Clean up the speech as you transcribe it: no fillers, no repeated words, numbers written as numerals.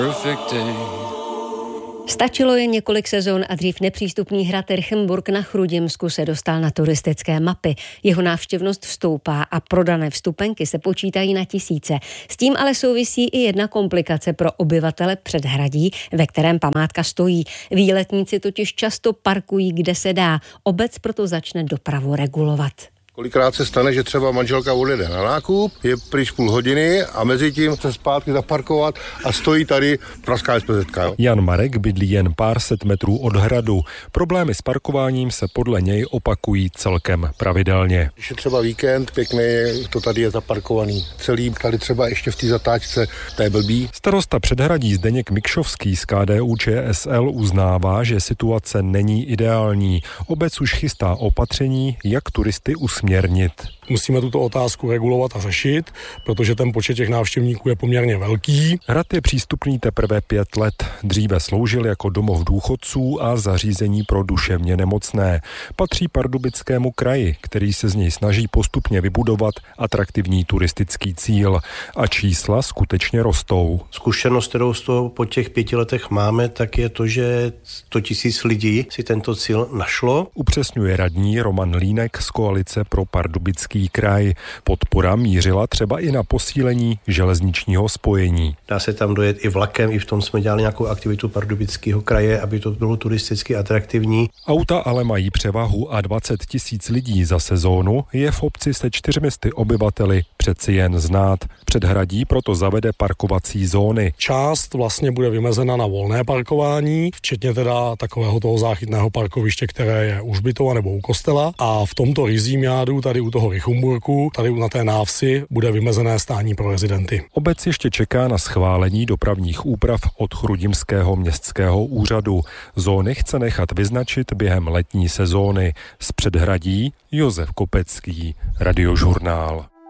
Stačilo jen několik sezon a dřív nepřístupný hrad Rychenburg na Chrudimsku se dostal na turistické mapy. Jeho návštěvnost stoupá a prodané vstupenky se počítají na tisíce. S tím ale souvisí i jedna komplikace pro obyvatele předhradí, ve kterém památka stojí. Výletníci totiž často parkují, kde se dá. Obec proto začne dopravu regulovat. Kolikrát se stane, že třeba manželka odjede na nákup, je pryč půl hodiny a mezi tím chce zpátky zaparkovat a stojí tady praská SPZ. Jan Marek bydlí jen pár set metrů od hradu. Problémy s parkováním se podle něj opakují celkem pravidelně. Když je třeba víkend, pěkný, to tady je zaparkovaný celý, tady třeba ještě v té zatáčce, to je blbý. Starosta Předhradí Zdeněk Mikšovský z KDU-ČSL uznává, že situace není ideální. Obec už chystá opatření, jak turisty usměrnit. Musíme tuto otázku regulovat a řešit, protože ten počet těch návštěvníků je poměrně velký. Hrad je přístupný teprve 5 let. Dříve sloužil jako domov důchodců a zařízení pro duševně nemocné. Patří Pardubickému kraji, který se z něj snaží postupně vybudovat atraktivní turistický cíl. A čísla skutečně rostou. Zkušenost, kterou z toho po těch 5 letech máme, tak je to, že 100 000 lidí si tento cíl našlo. Upřesňuje radní Roman Línek z Koalice pro Pardubický kraj. Podpora mířila třeba i na posílení železničního spojení. Dá se tam dojet i vlakem, i v tom jsme dělali nějakou aktivitu Pardubického kraje, aby to bylo turisticky atraktivní. Auta ale mají převahu a 20 000 lidí za sezónu je v obci se 400 obyvateli přeci jen znát. Předhradí proto zavede parkovací zóny. Část vlastně bude vymezena na volné parkování, včetně teda takového toho záchytného parkoviště, které je u hřbitova nebo u kostela. A v tomto rizím jádu tady u toho Rychenburgu, tady na té návsi, bude vymezené stání pro rezidenty. Obec ještě čeká na schválení dopravních úprav od Chrudimského městského úřadu. Zóny chce nechat vyznačit během letní sezóny. Z Předhradí Josef Kopecký, Radiožurnál.